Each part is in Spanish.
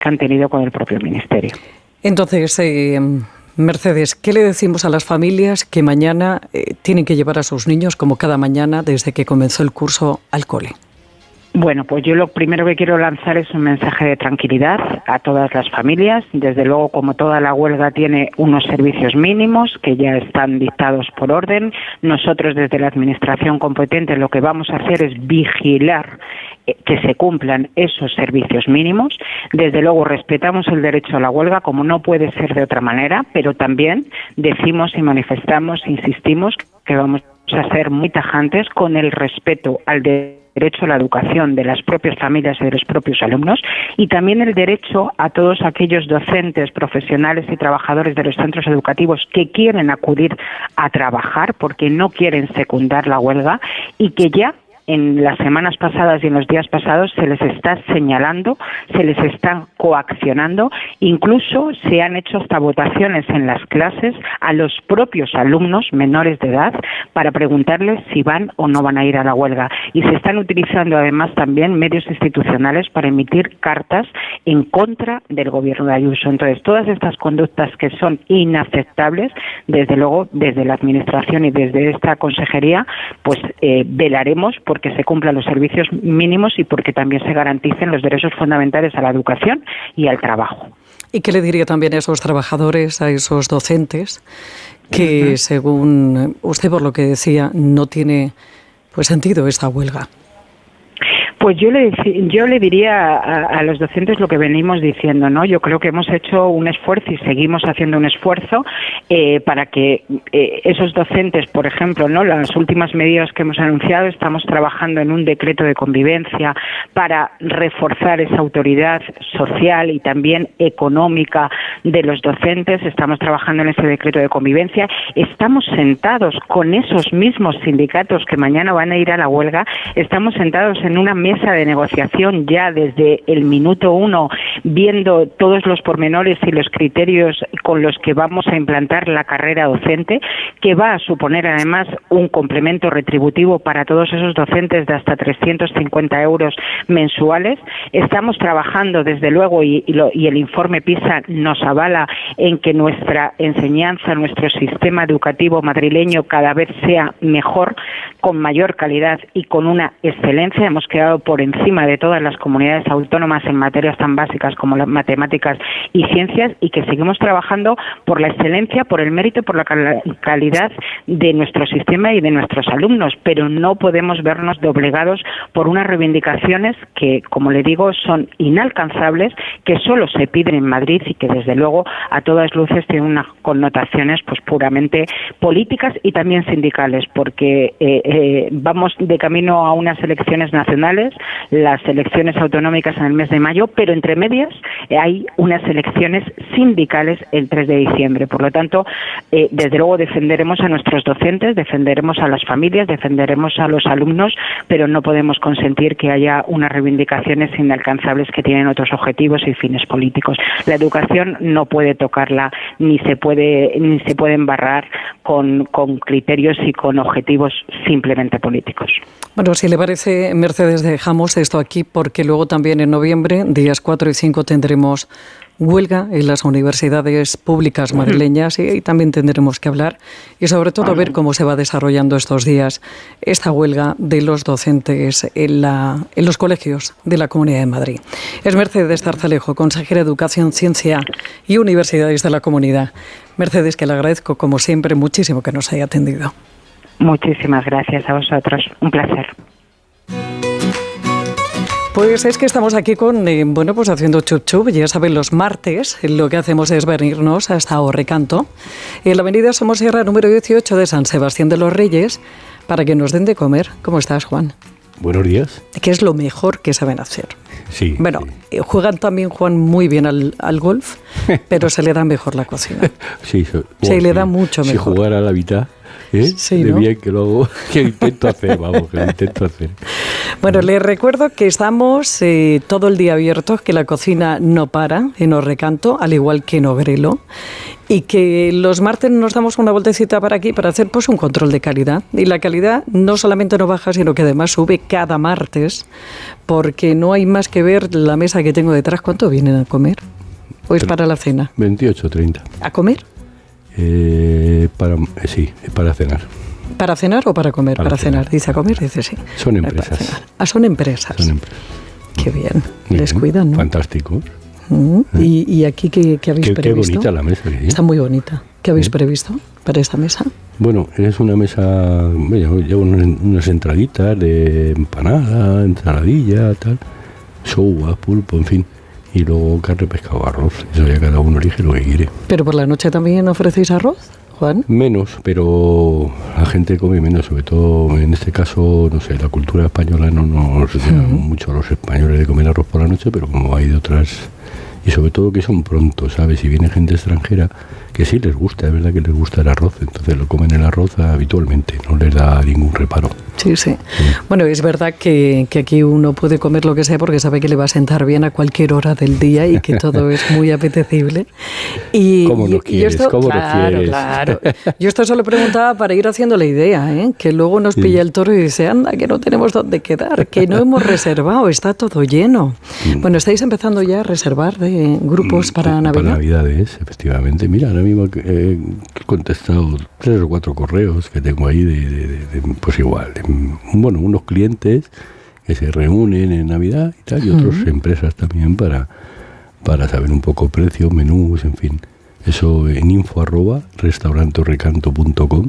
que han tenido con el propio Ministerio. Entonces, Mercedes, ¿qué le decimos a las familias que mañana tienen que llevar a sus niños, como cada mañana, desde que comenzó el curso, al cole? Bueno, pues yo lo primero que quiero lanzar es un mensaje de tranquilidad a todas las familias. Desde luego, como toda la huelga tiene unos servicios mínimos que ya están dictados por orden, nosotros desde la Administración competente lo que vamos a hacer es vigilar que se cumplan esos servicios mínimos. Desde luego respetamos el derecho a la huelga como no puede ser de otra manera, pero también decimos y manifestamos, insistimos que vamos a ser muy tajantes con el respeto al derecho a la educación de las propias familias y de los propios alumnos, y también el derecho a todos aquellos docentes, profesionales y trabajadores de los centros educativos que quieren acudir a trabajar porque no quieren secundar la huelga y que ya en las semanas pasadas y en los días pasados se les está señalando, se les está coaccionando, incluso se han hecho hasta votaciones en las clases a los propios alumnos menores de edad para preguntarles si van o no van a ir a la huelga. Y se están utilizando además también medios institucionales para emitir cartas en contra del gobierno de Ayuso. Entonces, todas estas conductas que son inaceptables, desde luego, desde la Administración y desde esta consejería, pues velaremos porque se cumplan los servicios mínimos y porque también se garanticen los derechos fundamentales a la educación y al trabajo. ¿Y qué le diría también a esos trabajadores, a esos docentes, que según usted, por lo que decía, no tiene sentido esta huelga? Pues yo le diría a los docentes lo que venimos diciendo, ¿no? Yo creo que hemos hecho un esfuerzo y seguimos haciendo un esfuerzo para que esos docentes, por ejemplo, ¿no? Las últimas medidas que hemos anunciado, estamos trabajando en un decreto de convivencia para reforzar esa autoridad social y también económica de los docentes. Estamos trabajando en ese decreto de convivencia. Estamos sentados con esos mismos sindicatos que mañana van a ir a la huelga. Estamos sentados en una mesa de negociación ya desde el minuto 1, viendo todos los pormenores y los criterios con los que vamos a implantar la carrera docente, que va a suponer además un complemento retributivo para todos esos docentes de hasta 350 euros mensuales. Estamos trabajando desde luego y el informe PISA nos avala en que nuestra enseñanza, nuestro sistema educativo madrileño cada vez sea mejor, con mayor calidad y con una excelencia. Hemos quedado por encima de todas las comunidades autónomas en materias tan básicas como las matemáticas y ciencias, y que seguimos trabajando por la excelencia, por el mérito, por la calidad de nuestro sistema y de nuestros alumnos, pero no podemos vernos doblegados por unas reivindicaciones que, como le digo, son inalcanzables, que solo se piden en Madrid y que desde luego a todas luces tienen unas connotaciones pues puramente políticas y también sindicales, porque vamos de camino a unas elecciones nacionales, las elecciones autonómicas en el mes de mayo, pero entre medias hay unas elecciones sindicales el 3 de diciembre. Por lo tanto, desde luego defenderemos a nuestros docentes, defenderemos a las familias, defenderemos a los alumnos, pero no podemos consentir que haya unas reivindicaciones inalcanzables que tienen otros objetivos y fines políticos. La educación no puede tocarla, ni se puede embarrar con criterios y con objetivos simplemente políticos. Bueno, si le parece, Mercedes, dejamos esto aquí porque luego también en noviembre, días 4 y 5, tendremos huelga en las universidades públicas madrileñas y también tendremos que hablar y sobre todo ver cómo se va desarrollando estos días esta huelga de los docentes en los colegios de la Comunidad de Madrid. Es Mercedes Zarzalejo, consejera de Educación, Ciencia y Universidades de la Comunidad. Mercedes, que le agradezco como siempre muchísimo que nos haya atendido. Muchísimas gracias a vosotros. Un placer. Pues es que estamos aquí con, haciendo chup-chup. Ya saben, los martes lo que hacemos es venirnos hasta Orrecanto, en la avenida Somosierra número 18 de San Sebastián de los Reyes, para que nos den de comer. ¿Cómo estás, Juan? Buenos días. ¿Qué es lo mejor que saben hacer? Sí. Bueno, juegan también, Juan, muy bien al golf, pero se le da mejor la cocina. Sí, se le da mucho mejor. Si jugara a la mitad. Sí, de ¿no? bien que lo hago, que intento hacer, vamos, que lo intento hacer. Bueno, les recuerdo que estamos todo el día abiertos, que la cocina no para en Os-Recanto, al igual que en Ogrelo, y que los martes nos damos una vueltecita para aquí para hacer pues un control de calidad. Y la calidad no solamente no baja, sino que además sube cada martes, porque no hay más que ver la mesa que tengo detrás. ¿Cuánto vienen a comer? ¿O es para la cena? 28-30. ¿A comer? Sí, para cenar. ¿Para cenar o para comer? Para cenar. Dice a comer, dice sí. Son empresas. Son empresas. Son empresas. Qué bien. Les cuidan, ¿no? Fantástico. ¿Y aquí qué habéis previsto? Qué bonita la mesa. Está muy bonita. ¿Qué habéis previsto para esta mesa? Bueno, es una mesa, llevo unas entraditas de empanada, ensaladilla, tal, sopa, pulpo, en fin. Y luego carne, pescado, arroz. Eso ya cada uno elige lo que quiere. ¿Pero por la noche también ofrecéis arroz, Juan? Menos, pero la gente come menos, sobre todo en este caso, no sé, la cultura española no nos llena mucho a los españoles de comer arroz por la noche, pero como hay de otras, y sobre todo que son prontos, ¿sabes? Si viene gente extranjera, que sí les gusta, es verdad que les gusta el arroz, entonces lo comen el arroz habitualmente, no les da ningún reparo. Sí, sí. Bueno, es verdad que aquí uno puede comer lo que sea porque sabe que le va a sentar bien a cualquier hora del día y que todo es muy apetecible. Y, ¿Cómo lo quieres? Claro. Yo esto solo preguntaba para ir haciendo la idea, ¿eh? Que luego nos pilla el toro y dice, anda, que no tenemos dónde quedar, que no hemos reservado, está todo lleno. Bueno, ¿estáis empezando ya a reservar grupos para Navidad? Para Navidades, efectivamente. Mira, ahora mismo he contestado 3 o 4 correos que tengo ahí pues igual, unos clientes que se reúnen en Navidad y tal, y otras empresas también para saber un poco precios, menús, en fin. Eso en info@restauranteosrecanto.com.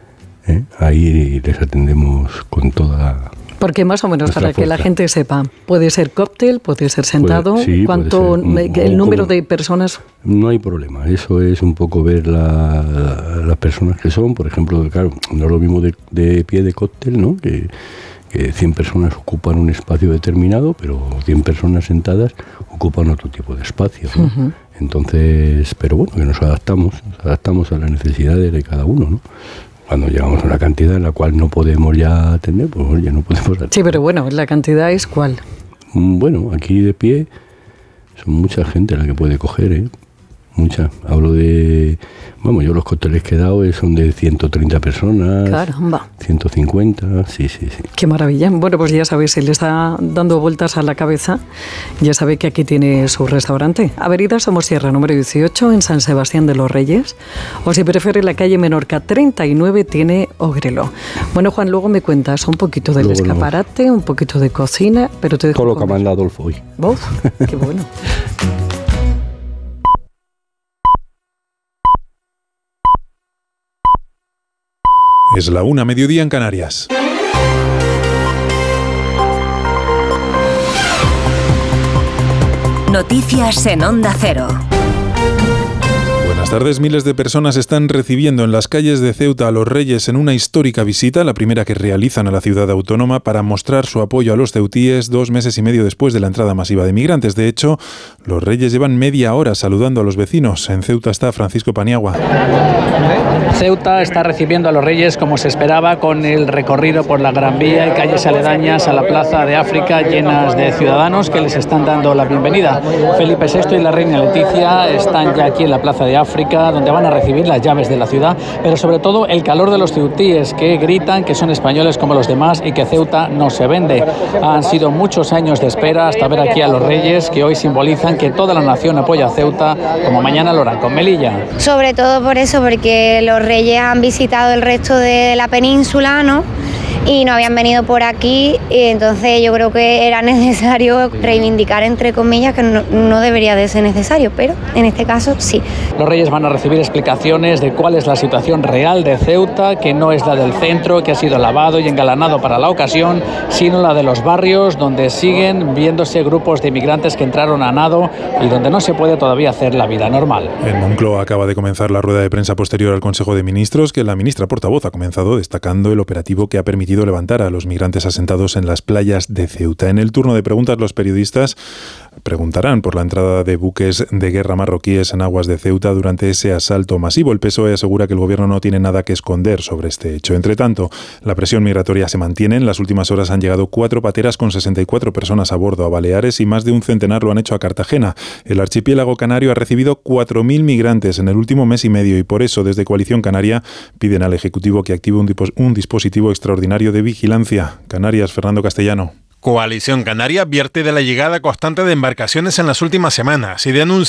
Ahí les atendemos con toda... Porque más o menos, para que la gente sepa, puede ser cóctel, puede ser sentado, ¿cuánto el número de personas? No hay problema, eso es un poco ver las personas que son, por ejemplo, claro, no es lo mismo de pie de cóctel, ¿no? Que 100 personas ocupan un espacio determinado, pero 100 personas sentadas ocupan otro tipo de espacio, ¿no? Entonces, pero bueno, que nos adaptamos a las necesidades de cada uno, ¿no? Cuando llegamos a una cantidad en la cual no podemos ya atender, pues oye, no podemos atender. Sí, pero bueno, ¿la cantidad es cuál? Bueno, aquí de pie son mucha gente la que puede coger, ¿eh? Mucha. Hablo de... yo los cócteles que he dado son de 130 personas. Caramba. 150, sí. Qué maravilla. Bueno, pues ya sabéis, si le está dando vueltas a la cabeza, ya sabe que aquí tiene su restaurante. Avenida Somosierra, número 18, en San Sebastián de los Reyes. O si prefiere, la calle Menorca 39 tiene Ogrelo. Bueno, Juan, luego me cuentas un poquito del escaparate, un poquito de cocina, pero te dejo todo lo que manda Adolfo hoy. ¿Vos? Qué bueno. Es la 1:00 mediodía en Canarias. Noticias en Onda Cero. Buenas tardes. Miles de personas están recibiendo en las calles de Ceuta a los Reyes en una histórica visita, la primera que realizan a la ciudad autónoma para mostrar su apoyo a los ceutíes 2 meses y medio después de la entrada masiva de migrantes. De hecho, los Reyes llevan media hora saludando a los vecinos. En Ceuta está Francisco Paniagua. Ceuta está recibiendo a los Reyes como se esperaba, con el recorrido por la Gran Vía y calles aledañas a la Plaza de África llenas de ciudadanos que les están dando la bienvenida. Felipe VI y la reina Leticia están ya aquí en la Plaza de África, donde van a recibir las llaves de la ciudad, pero sobre todo el calor de los ceutíes, que gritan que son españoles como los demás y que Ceuta no se vende. Han sido muchos años de espera hasta ver aquí a los Reyes, que hoy simbolizan que toda la nación apoya a Ceuta, como mañana lo harán con Melilla. Sobre todo por eso, porque los Reyes han visitado el resto de la península, ¿no? Y no habían venido por aquí, y entonces yo creo que era necesario reivindicar, entre comillas, que no debería de ser necesario, pero en este caso sí. Los Reyes van a recibir explicaciones de cuál es la situación real de Ceuta, que no es la del centro, que ha sido lavado y engalanado para la ocasión, sino la de los barrios, donde siguen viéndose grupos de inmigrantes que entraron a nado y donde no se puede todavía hacer la vida normal. En Moncloa acaba de comenzar la rueda de prensa posterior al Consejo de Ministros, que la ministra portavoz ha comenzado destacando el operativo que ha permitido conseguido levantar a los migrantes asentados en las playas de Ceuta. En el turno de preguntas, los periodistas preguntarán por la entrada de buques de guerra marroquíes en aguas de Ceuta durante ese asalto masivo. El PSOE asegura que el gobierno no tiene nada que esconder sobre este hecho. Entre tanto, la presión migratoria se mantiene. En las últimas horas han llegado 4 pateras con 64 personas a bordo a Baleares y más de un centenar lo han hecho a Cartagena. El archipiélago canario ha recibido 4.000 migrantes en el último mes y medio y por eso desde Coalición Canaria piden al Ejecutivo que active un dispositivo extraordinario de vigilancia. Canarias, Fernando Castellano. Coalición Canaria advierte de la llegada constante de embarcaciones en las últimas semanas y denuncia